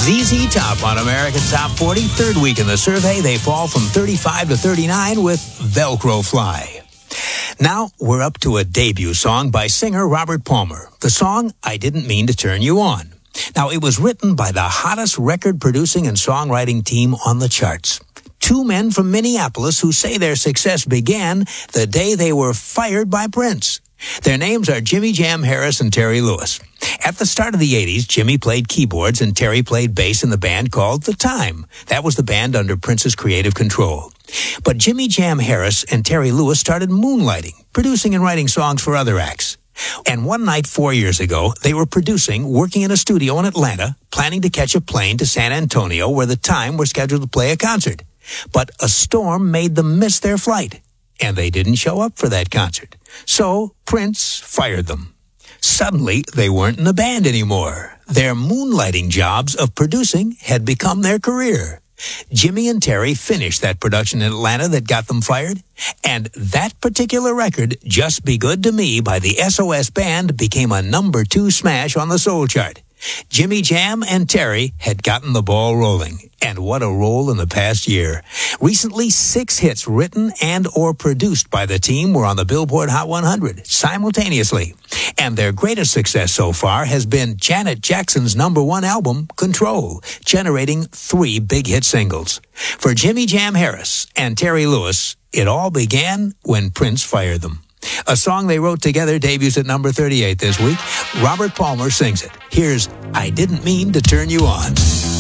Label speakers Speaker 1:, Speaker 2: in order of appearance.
Speaker 1: ZZ Top on American Top 40. Third week in the survey, they fall from 35 to 39 with Velcro Fly. Now, we're up to a debut song by singer Robert Palmer. The song, I Didn't Mean to Turn You On. Now, it was written by the hottest record-producing and songwriting team on the charts. Two men from Minneapolis who say their success began the day they were fired by Prince. Their names are Jimmy Jam Harris and Terry Lewis. At the start of the 80s, Jimmy played keyboards and Terry played bass in the band called The Time. That was the band under Prince's creative control. But Jimmy Jam Harris and Terry Lewis started moonlighting, producing and writing songs for other acts. And one night 4 years ago, they were producing, working in a studio in Atlanta, planning to catch a plane to San Antonio where The Time were scheduled to play a concert. But a storm made them miss their flight, and they didn't show up for that concert. So Prince fired them. Suddenly, they weren't in the band anymore. Their moonlighting jobs of producing had become their career. Jimmy and Terry finished that production in Atlanta that got them fired, and that particular record, Just Be Good to Me by the SOS Band, became a number 2 smash on the soul chart. Jimmy Jam and Terry had gotten the ball rolling. And what a roll in the past year. Recently, 6 hits written and or produced by the team were on the Billboard Hot 100 simultaneously. And their greatest success so far has been Janet Jackson's #1 album, Control, generating 3 big hit singles. For Jimmy Jam Harris and Terry Lewis, it all began when Prince fired them. A song they wrote together debuts at number 38 this week. Robert Palmer sings it. Here's I Didn't Mean to Turn You On.